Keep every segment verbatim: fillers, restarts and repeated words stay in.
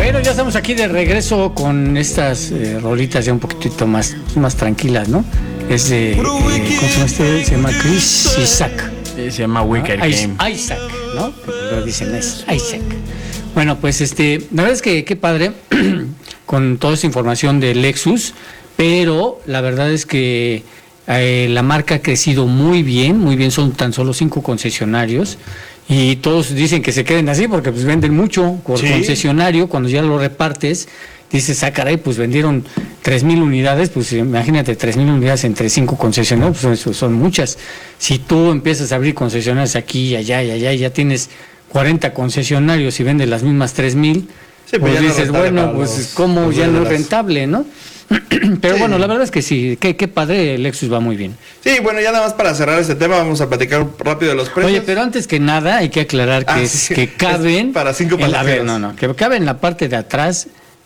Bueno, ya estamos aquí de regreso con estas eh, rolitas ya un poquitito más, más tranquilas, ¿no? Es de, eh, ¿cómo se llama este? Se llama Chris Isaac. Sí, se llama Wicked ¿no? Game. Isaac, ¿no? Lo dicen es Isaac. Bueno, pues este, la verdad es que qué padre con toda esta información de Lexus, pero la verdad es que eh, la marca ha crecido muy bien, muy bien, son tan solo cinco concesionarios. Y todos dicen que se queden así porque pues venden mucho por sí. concesionario. Cuando ya lo repartes, dices, ah, caray, pues vendieron tres mil unidades, pues imagínate, tres mil unidades entre cinco concesionarios, pues son, son muchas. Si tú empiezas a abrir concesionarios aquí y allá y allá y ya tienes cuarenta concesionarios y vendes las mismas tres mil, sí, pues, pues dices, no bueno, pues los, cómo los ya no es rentable, ¿no? Pero sí. Bueno, la verdad es que sí, qué, qué padre, el Lexus va muy bien. Sí, bueno, ya nada más para cerrar este tema, vamos a platicar rápido de los precios. Oye, pero antes que nada hay que aclarar que, ah, es, sí. que caben... Es para cinco pasajeros. A ver, no, no, que caben en la parte de atrás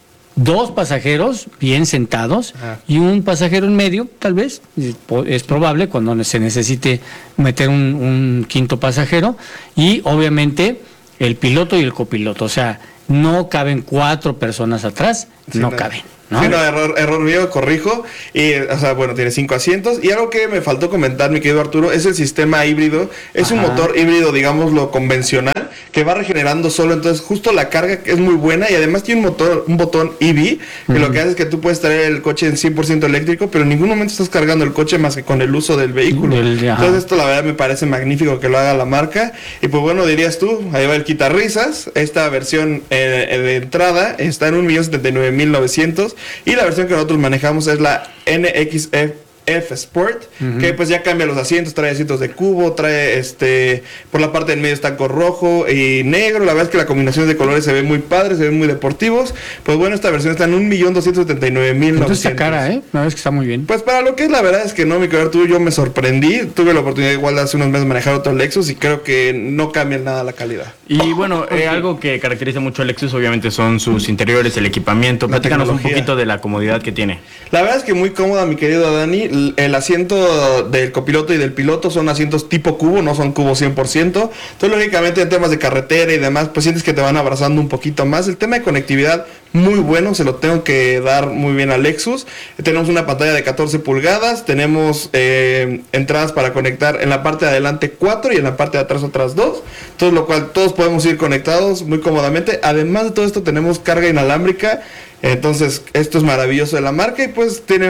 dos pasajeros bien sentados ah. y un pasajero en medio, tal vez, es probable cuando se necesite meter un, un quinto pasajero, y obviamente el piloto y el copiloto, o sea, no caben cuatro personas atrás, sí, no, no caben. ¿No? Sí, no, error, error mío, corrijo. Y, o sea, bueno, tiene cinco asientos. Y algo que me faltó comentar, mi querido Arturo, es el sistema híbrido. Es Ajá. un motor híbrido, digámoslo, convencional, que va regenerando solo. Entonces, justo la carga es muy buena. Y además tiene un motor, un botón E V, que uh-huh. lo que hace es que tú puedes traer el coche en cien por ciento eléctrico, pero en ningún momento estás cargando el coche más que con el uso del vehículo. Del, Entonces, esto la verdad me parece magnífico que lo haga la marca. Y pues bueno, dirías tú, ahí va el quitarrisas. Esta versión eh, de entrada está en un millón setenta y nueve mil novecientos. Y la versión que nosotros manejamos es la N X F Sport, uh-huh. que pues ya cambia los asientos, trae asientos de cubo, trae este, por la parte del medio está con rojo y negro. La verdad es que la combinación de colores se ve muy padre, se ven muy deportivos. Pues bueno, esta versión está en un millón doscientos setenta y nueve mil novecientos. Entonces está cara, ¿eh? La verdad es que está muy bien. Pues para lo que es, la verdad es que no, mi querido Arturo, yo me sorprendí. Tuve la oportunidad igual de hace unos meses manejar otro Lexus y creo que no cambia nada la calidad. Y bueno, eh, algo que caracteriza mucho al Lexus obviamente son sus interiores, el equipamiento. Platícanos un poquito de la comodidad que tiene. La verdad es que muy cómoda, mi querido Dani. El asiento del copiloto y del piloto son asientos tipo cubo, no son cubo cien por ciento. Entonces, lógicamente, en temas de carretera y demás, pues sientes que te van abrazando un poquito más. El tema de conectividad, muy bueno, se lo tengo que dar muy bien a Lexus. Tenemos una pantalla de catorce pulgadas, tenemos eh, entradas para conectar en la parte de adelante cuatro y en la parte de atrás otras dos. Entonces, lo cual todos podemos ir conectados muy cómodamente. Además de todo esto, tenemos carga inalámbrica. Entonces, esto es maravilloso de la marca y pues tiene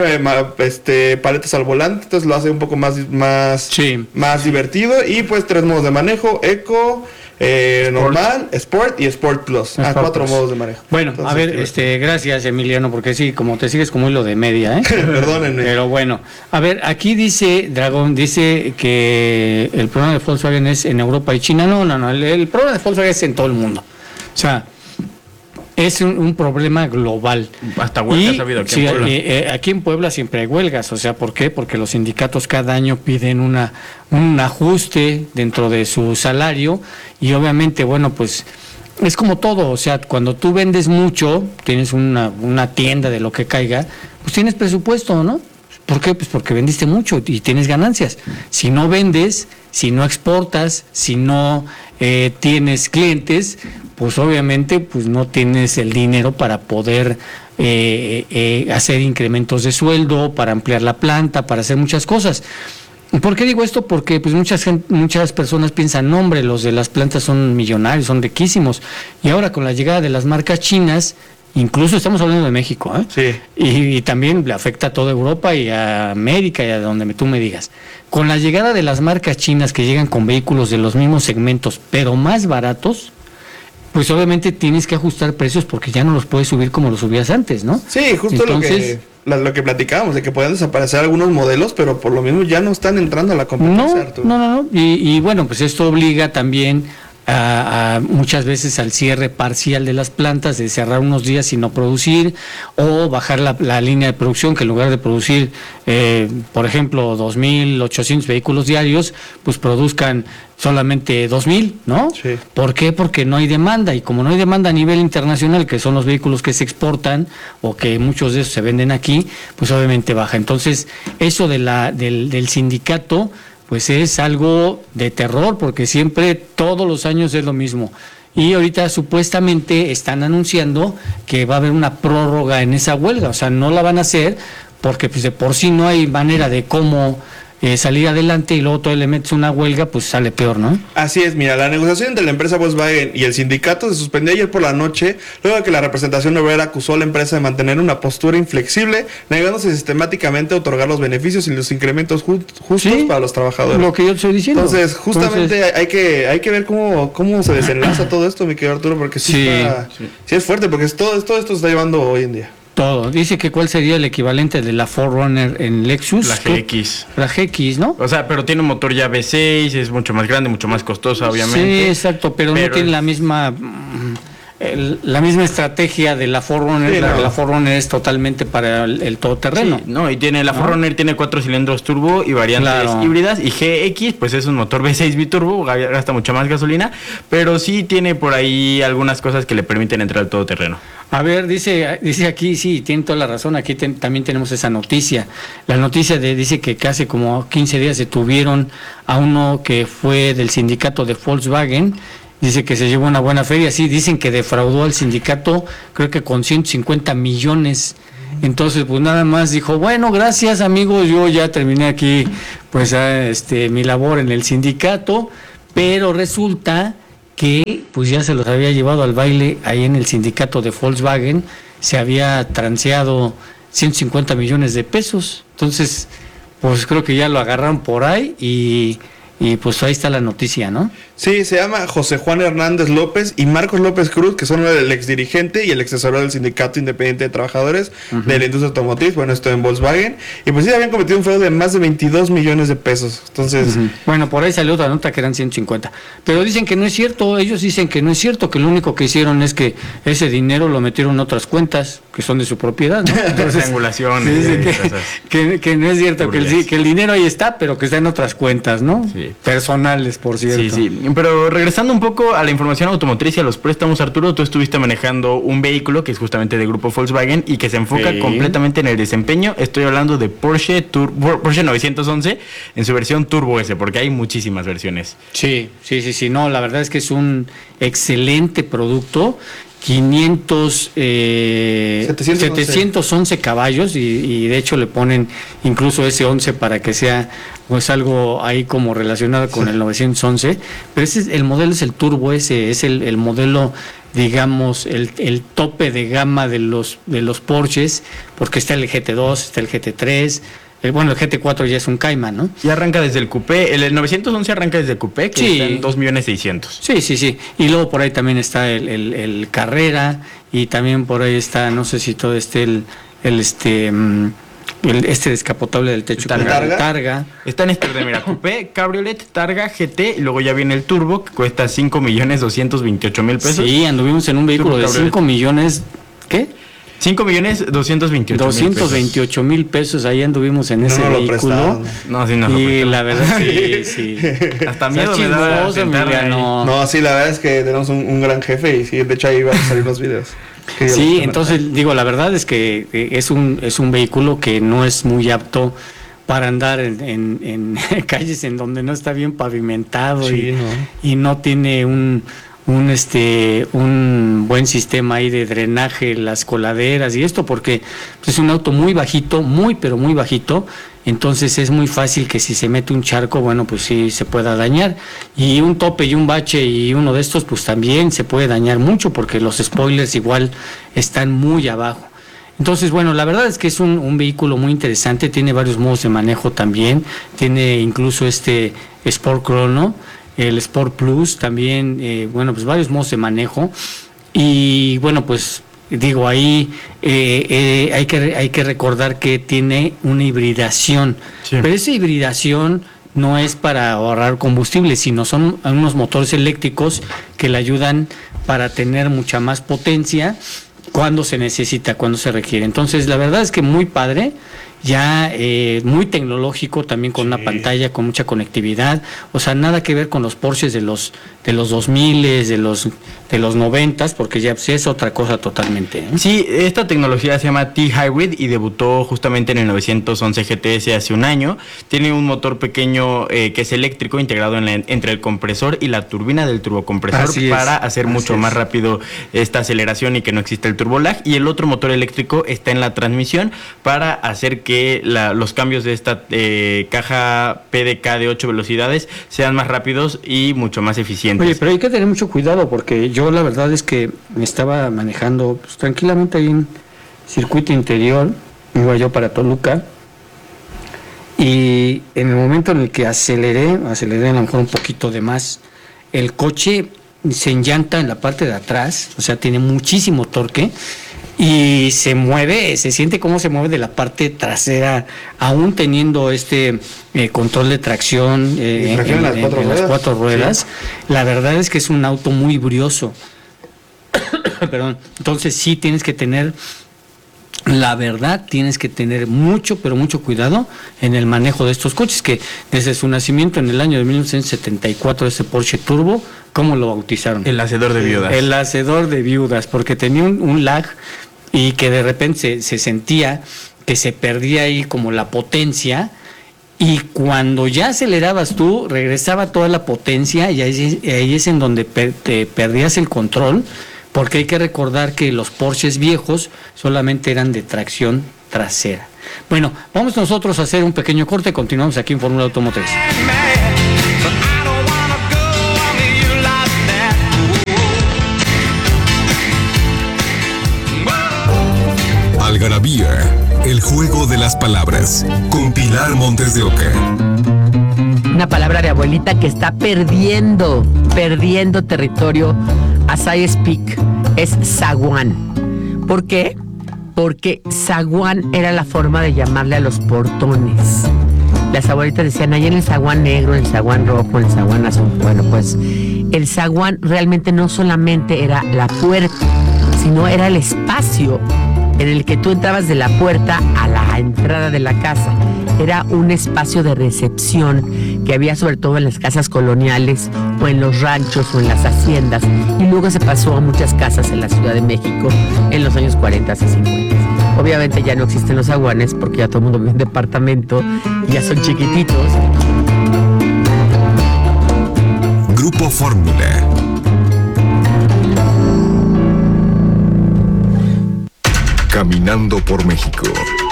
este paletas al volante, entonces lo hace un poco más más, sí. más divertido. Y pues tres modos de manejo: Eco, eh, normal, Sport y Sport Plus. Sport ah, cuatro Plus. modos de manejo. Bueno, entonces, a ver, este, gracias Emiliano, porque sí, como te sigues como hilo de media, ¿eh? Perdónenme. Pero bueno, a ver, aquí dice Dragón, dice que el problema de Volkswagen es en Europa y China. No, no, no, el, el problema de Volkswagen es en todo el mundo. O sea, es un, un problema global. Hasta huelgas ha habido aquí sí, en Puebla. Eh, eh, aquí en Puebla siempre hay huelgas. O sea, ¿por qué? Porque los sindicatos cada año piden una un ajuste dentro de su salario y obviamente, bueno, pues es como todo. O sea, cuando tú vendes mucho, tienes una, una tienda de lo que caiga, pues tienes presupuesto, ¿no? ¿Por qué? Pues porque vendiste mucho y tienes ganancias. Si no vendes, si no exportas, si no eh, tienes clientes, pues obviamente pues no tienes el dinero para poder eh, eh, hacer incrementos de sueldo, para ampliar la planta, para hacer muchas cosas. ¿Por qué digo esto? Porque pues muchas muchas personas piensan, no, hombre, los de las plantas son millonarios, son riquísimos. Y ahora con la llegada de las marcas chinas, incluso estamos hablando de México, ¿eh? Sí. Y, y también le afecta a toda Europa y a América y a donde me, tú me digas. Con la llegada de las marcas chinas que llegan con vehículos de los mismos segmentos, pero más baratos, pues obviamente tienes que ajustar precios porque ya no los puedes subir como los subías antes, ¿no? Sí, justo Entonces, lo que lo que platicábamos, de que pueden desaparecer algunos modelos, pero por lo mismo ya no están entrando a la competencia, no, Arturo. No, no, no. Y, y bueno, pues esto obliga también A, a muchas veces al cierre parcial de las plantas, de cerrar unos días y no producir, o bajar la, la línea de producción, que en lugar de producir, eh, por ejemplo, dos mil ochocientos vehículos diarios, pues produzcan solamente dos mil, ¿no? Sí. ¿Por qué? Porque no hay demanda, y como no hay demanda a nivel internacional, que son los vehículos que se exportan, o que muchos de esos se venden aquí, pues obviamente baja. Entonces, eso de la del, del sindicato, pues es algo de terror, porque siempre, todos los años es lo mismo. Y ahorita supuestamente están anunciando que va a haber una prórroga en esa huelga, o sea, no la van a hacer porque pues de por sí no hay manera de cómo eh, salir adelante y luego todavía le metes una huelga, pues sale peor, ¿no? Así es, mira, la negociación entre la empresa Volkswagen y el sindicato se suspendió ayer por la noche, luego de que la representación obrera acusó a la empresa de mantener una postura inflexible, negándose sistemáticamente a otorgar los beneficios y los incrementos ju- justos Sí, para los trabajadores. Lo que yo estoy diciendo. Entonces, justamente Entonces, hay que hay que ver cómo, cómo se desenlaza todo esto, mi querido Arturo, porque sí, Sí, está- sí. sí es fuerte, porque es todo, todo esto se está llevando hoy en día. todo. Dice que cuál sería el equivalente de la cuatro runner en Lexus. La G X. La G X, ¿no? O sea, pero tiene un motor ya V seis, es mucho más grande, mucho más costosa, obviamente. Sí, exacto, pero, Pero no tiene es- la misma mm, el- la misma estrategia de la cuatro runner. Sí, la, no. la cuatro runner es totalmente para el, el todoterreno. Sí, no, y tiene la ¿No? cuatro runner tiene cuatro cilindros turbo y variantes Claro. híbridas, y G X pues es un motor V seis biturbo, ga- gasta mucha más gasolina, pero sí tiene por ahí algunas cosas que le permiten entrar al todoterreno. A ver, dice dice aquí, sí, tiene toda la razón, aquí ten- también tenemos esa noticia. La noticia de, dice que casi como quince días detuvieron a uno que fue del sindicato de Volkswagen, dice que se llevó una buena feria, sí, dicen que defraudó al sindicato, creo que con ciento cincuenta millones. Entonces, pues nada más dijo, bueno, gracias amigos, yo ya terminé aquí, pues ah, este mi labor en el sindicato, pero resulta que pues ya se los había llevado al baile ahí en el sindicato de Volkswagen, se había transeado ciento cincuenta millones de pesos. Entonces, pues creo que ya lo agarraron por ahí y, y pues ahí está la noticia, ¿no? Sí, se llama José Juan Hernández López y Marcos López Cruz, que son el ex dirigente y el ex asesor del Sindicato Independiente de Trabajadores uh-huh. de la industria automotriz, bueno, esto en Volkswagen, y pues sí habían cometido un fraude de más de veintidós millones de pesos. Entonces, uh-huh. Bueno, por ahí salió otra nota que eran ciento cincuenta, pero dicen que no es cierto, ellos dicen que no es cierto, que lo único que hicieron es que ese dinero lo metieron en otras cuentas que son de su propiedad, ¿no? Entonces, triangulaciones, sí, que, que, que no es cierto, que el, que el dinero ahí está, pero que está en otras cuentas, ¿no? Sí. Personales, por cierto. Sí, sí. Pero regresando un poco a la información automotriz y a los préstamos, Arturo, tú estuviste manejando un vehículo que es justamente de grupo Volkswagen y que se enfoca sí. completamente en el desempeño. Estoy hablando de Porsche Tur- Porsche novecientos once en su versión Turbo S, porque hay muchísimas versiones. Sí, sí, sí, sí. No, la verdad es que es un excelente producto. quinientos, eh, setecientos once caballos y, y de hecho le ponen incluso ese once para que sea pues algo ahí como relacionado con sí. el novecientos once, pero ese es, el modelo es el Turbo S, es el, el modelo, digamos, el, el tope de gama de los de los Porsches, porque está el G T dos, está el G T tres. El, bueno, el G T cuatro ya es un Cayman, ¿no? Y arranca desde el coupé, el, el novecientos once arranca desde el coupé, que sí. está en dos millones seiscientos mil. Sí, sí, sí. Y luego por ahí también está el, el, el Carrera, y también por ahí está, no sé si todo esté el, el este el, este descapotable del techo. ¿Targa? Targa. Está en este orden, mira, coupé, cabriolet, Targa, G T, y luego ya viene el Turbo, que cuesta cinco millones doscientos veintiocho mil pesos. Sí, anduvimos en un vehículo de cinco millones, ¿qué? cinco millones doscientos veintiocho mil doscientos veintiocho mil pesos, ahí anduvimos en no, ese no vehículo. No, sí, no. Y la verdad, sí, sí. Hasta miedo me da no. no, sí, la verdad es que tenemos un, un gran jefe y sí, de hecho ahí van a salir los videos. Sí, entonces digo, la verdad es que es un, es un vehículo que no es muy apto para andar en, en, en calles en donde no está bien pavimentado sí, y, no. y no tiene un... un este un buen sistema ahí de drenaje, las coladeras y esto, porque pues, es un auto muy bajito, muy pero muy bajito, entonces es muy fácil que si se mete un charco, bueno, pues sí se pueda dañar, y un tope y un bache y uno de estos pues también se puede dañar mucho, porque los spoilers igual están muy abajo. Entonces, bueno, la verdad es que es un, un vehículo muy interesante, tiene varios modos de manejo también, tiene incluso este Sport Chrono, el Sport Plus también, eh, bueno, pues varios modos de manejo, y bueno, pues digo, ahí eh, eh, hay que hay que recordar que tiene una hibridación, sí. pero esa hibridación no es para ahorrar combustible, sino son unos motores eléctricos que le ayudan para tener mucha más potencia cuando se necesita, cuando se requiere. Entonces, la verdad es que muy padre. ya eh, muy tecnológico, también con sí. una pantalla con mucha conectividad, o sea, nada que ver con los Porsches de los de los dos mil, de los de los noventas, porque ya pues, es otra cosa totalmente. ¿eh? Sí, esta tecnología se llama T-Hybrid y debutó justamente en el novecientos once G T S hace un año. Tiene un motor pequeño eh, que es eléctrico integrado en la, entre el compresor y la turbina del turbocompresor para hacer Así mucho es. más rápido esta aceleración y que no exista el turbolag. Y el otro motor eléctrico está en la transmisión para hacer que la, los cambios de esta eh, caja P D K de ocho velocidades sean más rápidos y mucho más eficientes. Oye, pero hay que tener mucho cuidado porque yo la verdad es que me estaba manejando pues, tranquilamente ahí en circuito interior, iba yo para Toluca, y en el momento en el que aceleré, aceleré a lo mejor un poquito de más, el coche se enllanta en la parte de atrás, o sea, tiene muchísimo torque, y se mueve, se siente cómo se mueve de la parte trasera, aún teniendo este eh, control de tracción eh, en, en, las, cuatro en, en las cuatro ruedas. Sí. La verdad es que es un auto muy brioso. Perdón. Entonces sí tienes que tener, la verdad, tienes que tener mucho, pero mucho cuidado en el manejo de estos coches, que desde su nacimiento en el año de mil novecientos setenta y cuatro, ese Porsche Turbo, ¿cómo lo bautizaron? El hacedor de viudas. El hacedor de viudas, porque tenía un, un lag y que de repente se, se sentía que se perdía ahí como la potencia, y cuando ya acelerabas tú, regresaba toda la potencia, y ahí, ahí es en donde per, te perdías el control, porque hay que recordar que los Porsches viejos solamente eran de tracción trasera. Bueno, vamos nosotros a hacer un pequeño corte, continuamos aquí en Fórmula Automotriz. Algarabía, el juego de las palabras, con Pilar Montes de Oca. Una palabra de abuelita que está perdiendo, perdiendo territorio as I speak, es zaguán. ¿Por qué? Porque zaguán era la forma de llamarle a los portones. Las abuelitas decían, ahí en el zaguán negro, el zaguán rojo, el zaguán azul. Bueno, pues el zaguán realmente no solamente era la puerta, sino era el espacio en el que tú entrabas de la puerta a la entrada de la casa. Era un espacio de recepción que había sobre todo en las casas coloniales o en los ranchos o en las haciendas, y luego se pasó a muchas casas en la Ciudad de México en los años cuarenta y cincuenta. Obviamente ya no existen los zaguanes porque ya todo el mundo vive en departamento y ya son chiquititos. Grupo Fórmula. Caminando por México.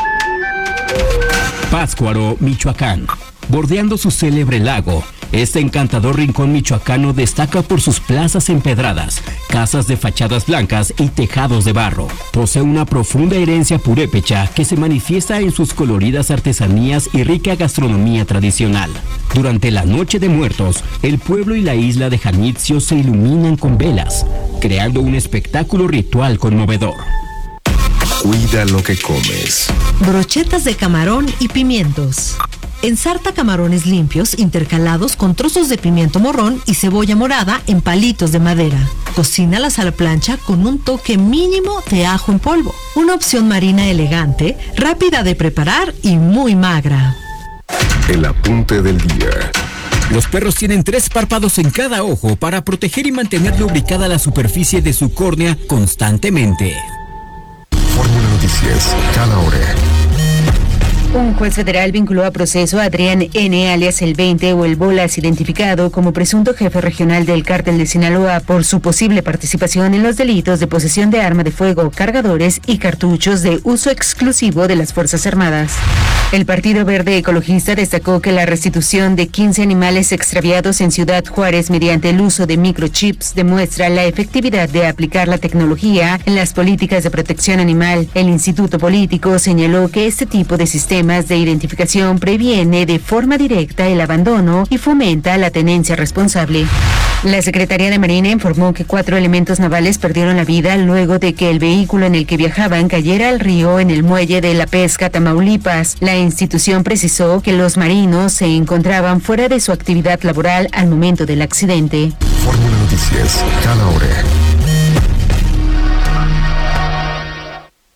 Pátzcuaro, Michoacán. Bordeando su célebre lago, este encantador rincón michoacano destaca por sus plazas empedradas, casas de fachadas blancas y tejados de barro. Posee una profunda herencia purépecha que se manifiesta en sus coloridas artesanías y rica gastronomía tradicional. Durante la Noche de Muertos, el pueblo y la isla de Janitzio se iluminan con velas, creando un espectáculo ritual conmovedor. Cuida lo que comes. Brochetas de camarón y pimientos. Ensarta camarones limpios intercalados con trozos de pimiento morrón y cebolla morada en palitos de madera. Cocínalas a la plancha con un toque mínimo de ajo en polvo. Una opción marina elegante, rápida de preparar y muy magra. El apunte del día. Los perros tienen tres párpados en cada ojo para proteger y mantener lubricada la superficie de su córnea constantemente. Fórmula Noticias, cada hora. Un juez federal vinculó a proceso a Adrián N., alias El veinte o El Bolas, identificado como presunto jefe regional del cártel de Sinaloa por su posible participación en los delitos de posesión de arma de fuego, cargadores y cartuchos de uso exclusivo de las Fuerzas Armadas. El Partido Verde Ecologista destacó que la restitución de quince animales extraviados en Ciudad Juárez mediante el uso de microchips demuestra la efectividad de aplicar la tecnología en las políticas de protección animal. El Instituto Político señaló que este tipo de sistemas de identificación previene de forma directa el abandono y fomenta la tenencia responsable. La Secretaría de Marina informó que cuatro elementos navales perdieron la vida luego de que el vehículo en el que viajaban cayera al río en el muelle de La Pesca, Tamaulipas. La institución precisó que los marinos se encontraban fuera de su actividad laboral al momento del accidente. Fórmula Noticias, cada hora.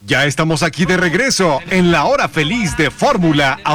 Ya estamos aquí de regreso en la hora feliz de Fórmula